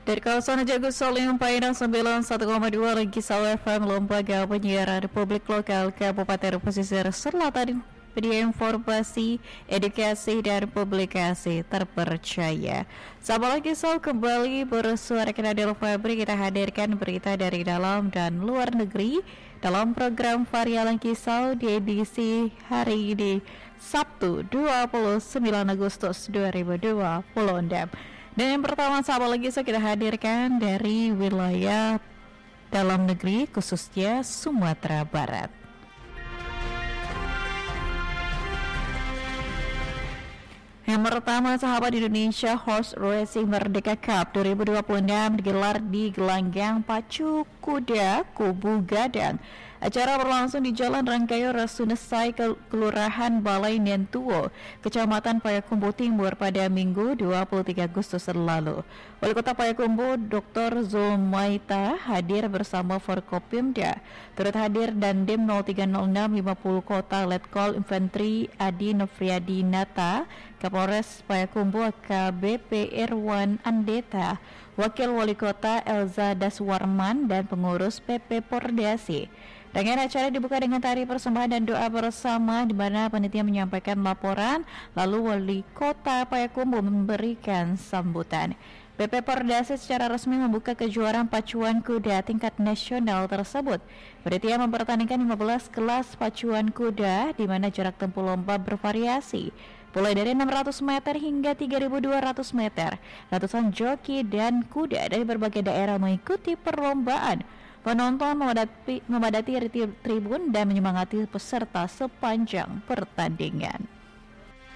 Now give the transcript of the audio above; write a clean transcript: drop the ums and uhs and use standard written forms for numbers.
Dari kawasan Jagus Salim Painan 91,2 Kisau FM Lembaga Penyiaran Republik Lokal Kabupaten Pesisir Selatan, media informasi, edukasi, dan publikasi terpercaya. Sahabat Kisau kembali bersuara Nadil Febri. Kita hadirkan berita dari dalam dan luar negeri dalam program Varialan Kisau di edisi hari ini, Sabtu 29 Agustus 2026. Dan yang pertama sahabat lagi kita hadirkan dari wilayah dalam negeri, khususnya Sumatera Barat. Yang pertama sahabat, Indonesia Horse Racing Merdeka Cup 2026 digelar di gelanggang pacu kuda Kubu Gadang. Acara berlangsung di Jalan Rangkayo Rasunesai, Kelurahan Balai Nentuo, Kecamatan Payakumbuh Timur pada Minggu 23 Agustus lalu. Wali Kota Payakumbuh Dr. Zulmaita hadir bersama Forkopimda. Turut hadir Dandim 030650 Kota Letkol Infanteri Adi Novriadi Nata, Kapolres Payakumbuh AKBP Irwan Andeta, Wakil Wali Kota Elza Daswarman, dan pengurus PP Pordasi. Rangkaian acara dibuka dengan tari persembahan dan doa bersama, di mana panitia menyampaikan laporan, lalu Wali Kota Payakumbuh memberikan sambutan. PP Pordasi secara resmi membuka kejuaraan pacuan kuda tingkat nasional tersebut. Panitia mempertandingkan 15 kelas pacuan kuda, di mana jarak tempuh lomba bervariasi, mulai dari 600 meter hingga 3.200 meter. Ratusan joki dan kuda dari berbagai daerah mengikuti perlombaan. Penonton memadati tribun dan menyemangati peserta sepanjang pertandingan.